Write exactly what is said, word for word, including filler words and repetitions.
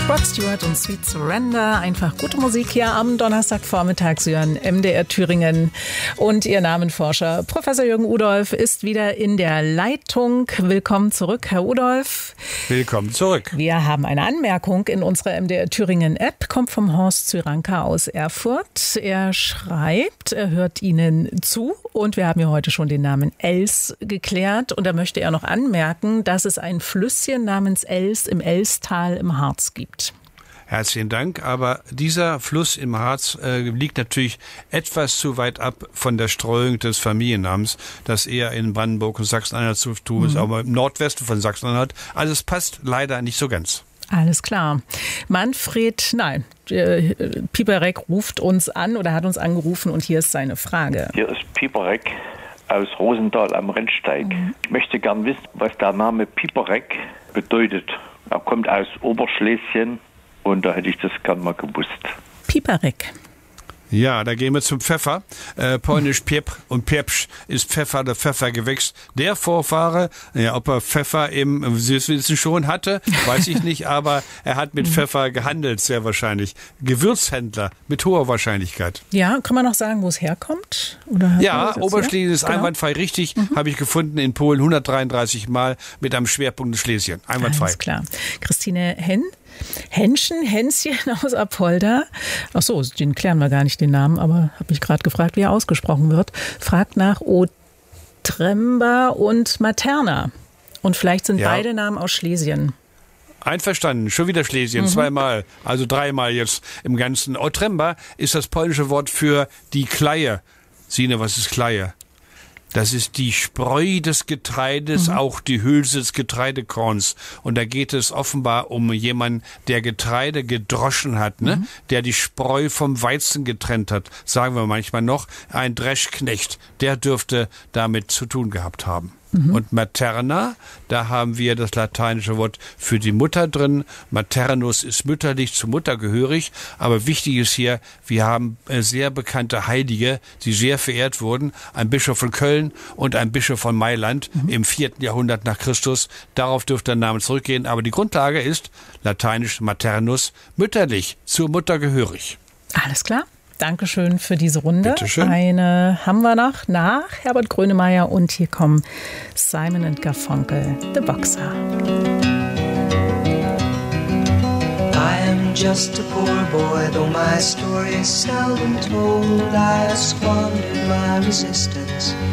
Rod Stewart und Sweet Surrender. Einfach gute Musik hier am Donnerstagvormittag. Sie hören M D R Thüringen. Und Ihr Namenforscher Professor Jürgen Udolph ist wieder in der Leitung. Willkommen zurück, Herr Udolph. Willkommen zurück. Wir haben eine Anmerkung in unserer M D R Thüringen App. Kommt vom Horst Zyranka aus Erfurt. Er schreibt, er hört Ihnen zu. Und wir haben ja heute schon den Namen Els geklärt. Und da möchte er noch anmerken, dass es ein Flüsschen namens Els im Elstal im Harz gibt. Herzlichen Dank, aber dieser Fluss im Harz äh, liegt natürlich etwas zu weit ab von der Streuung des Familiennamens, das eher in Brandenburg und Sachsen-Anhalt zu tun ist, mhm. aber im Nordwesten von Sachsen-Anhalt. Also es passt leider nicht so ganz. Alles klar. Manfred, nein, äh, Piperek ruft uns an oder hat uns angerufen und hier ist seine Frage. Hier ist Piperek aus Rosendahl am Rennsteig. Mhm. Ich möchte gern wissen, was der Name Piperek bedeutet. Er kommt aus Oberschlesien und da hätte ich das gern mal gewusst. Piperek. Ja, da gehen wir zum Pfeffer. Äh, Polnisch Piepr und Piepsch ist Pfeffer, der Pfeffergewächs. Der Vorfahre, ja, ob er Pfeffer im Süßwissen schon hatte, weiß ich nicht, aber er hat mit Pfeffer gehandelt, sehr wahrscheinlich. Gewürzhändler mit hoher Wahrscheinlichkeit. Ja, kann man noch sagen, wo es herkommt? Oder ja, Oberschlesien ist genau. einwandfrei richtig, mhm. habe ich gefunden in Polen hundertdreiunddreißig Mal mit einem Schwerpunkt in Schlesien. Einwandfrei. Alles klar. Christine Henn. Henschen, Hänschen aus Apolda. Ach so, den klären wir gar nicht, den Namen, aber habe mich gerade gefragt, wie er ausgesprochen wird. Fragt nach Otremba und Materna. Und vielleicht sind ja. beide Namen aus Schlesien. Einverstanden, schon wieder Schlesien, mhm. zweimal, also dreimal jetzt im Ganzen. Otremba ist das polnische Wort für die Kleie. Sine, was ist Kleie? Das ist die Spreu des Getreides, mhm. auch die Hülse des Getreidekorns. Und da geht es offenbar um jemanden, der Getreide gedroschen hat, ne? Mhm. Der die Spreu vom Weizen getrennt hat. Sagen wir manchmal noch, ein Dreschknecht, der dürfte damit zu tun gehabt haben. Mhm. Und Materna, da haben wir das lateinische Wort für die Mutter drin. Maternus ist mütterlich, zur Mutter gehörig. Aber wichtig ist hier, wir haben sehr bekannte Heilige, die sehr verehrt wurden. Ein Bischof von Köln und ein Bischof von Mailand mhm. im vierten Jahrhundert nach Christus. Darauf dürfte der Name zurückgehen. Aber die Grundlage ist lateinisch Maternus, mütterlich, zur Mutter gehörig. Alles klar. Dankeschön für diese Runde. Bitteschön. Eine haben wir noch nach Herbert Grönemeyer und hier kommen Simon and Garfunkel, The Boxer. I am just a poor boy, though my story is seldom told. I have squandered my resistance